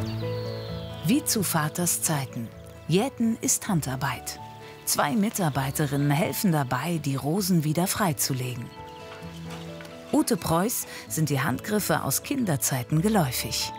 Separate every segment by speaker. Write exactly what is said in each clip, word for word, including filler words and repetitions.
Speaker 1: Wie zu Vaters Zeiten. Jäten ist Handarbeit. Zwei Mitarbeiterinnen helfen dabei, die Rosen wieder freizulegen. Ute Preuß sind die Handgriffe aus Kinderzeiten geläufig.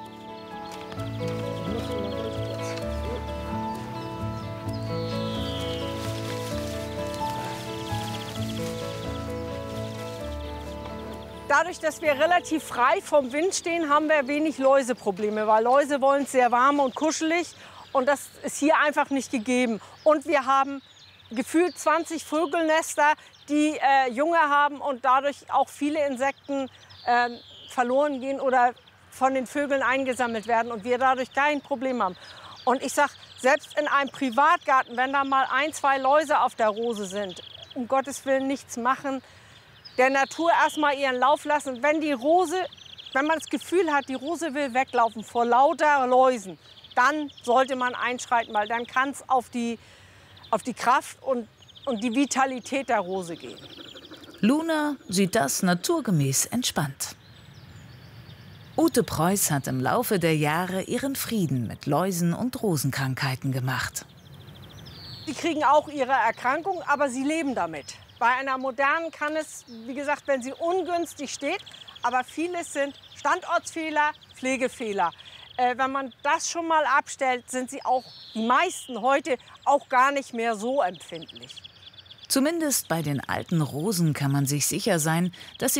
Speaker 2: Dadurch, dass wir relativ frei vom Wind stehen, haben wir wenig Läuseprobleme, weil Läuse wollen es sehr warm und kuschelig und das ist hier einfach nicht gegeben. Und wir haben gefühlt zwanzig Vögelnester, die äh, Junge haben und dadurch auch viele Insekten äh, verloren gehen oder von den Vögeln eingesammelt werden und wir dadurch kein Problem haben. Und ich sag, selbst in einem Privatgarten, wenn da mal ein, zwei Läuse auf der Rose sind, um Gottes Willen nichts machen, der Natur erstmal ihren Lauf lassen. Wenn die Rose, wenn man das Gefühl hat, die Rose will weglaufen vor lauter Läusen, dann sollte man einschreiten, weil dann kann es auf die, auf die Kraft und, und die Vitalität der Rose gehen.
Speaker 1: Luna sieht das naturgemäß entspannt. Ute Preuß hat im Laufe der Jahre ihren Frieden mit Läusen und Rosenkrankheiten gemacht.
Speaker 2: Sie kriegen auch ihre Erkrankung, aber sie leben damit. Bei einer modernen kann es, wie gesagt, wenn sie ungünstig steht, aber vieles sind Standortsfehler, Pflegefehler. Äh, wenn man das schon mal abstellt, sind sie auch, die meisten heute, auch gar nicht mehr so empfindlich.
Speaker 1: Zumindest bei den alten Rosen kann man sich sicher sein, dass sie